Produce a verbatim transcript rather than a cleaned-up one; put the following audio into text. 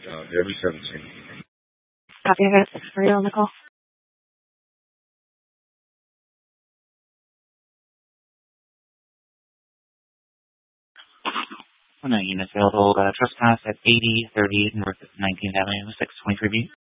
uh, every seventeen. Copy of it. Are you on the call? One unit available, uh, trespass at eighty thirty North nineteenth Avenue, six twenty-three B.